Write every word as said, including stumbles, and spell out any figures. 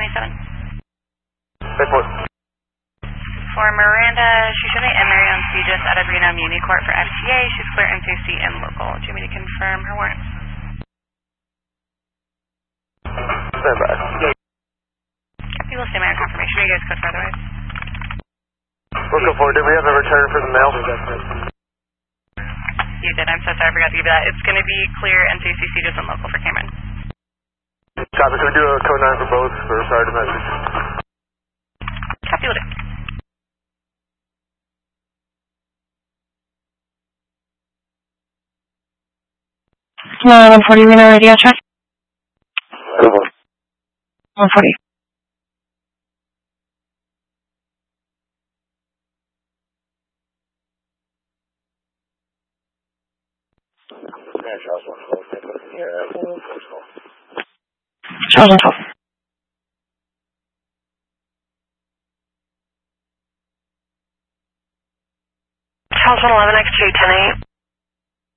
ninety-seven. Report. For Miranda Shushime and Marion Segis at Adrena Muni Court for F T A, she's clear N C C and local. Do you want me to confirm her warrants? Stand by. Copy, we'll stay by your confirmation. Are you guys code for otherwise? Looking forward. Did we have a return for the mail? You did. I'm so sorry. I forgot to give you that. It's going to be clear N C C Segis and local for Cameron. Copy. Can we do a code nine for both for Sergeant message? Copy, will do. Uh, one forty Reno radio check. one forty. Charles one twelve. Charles one eleven, X two ten eight.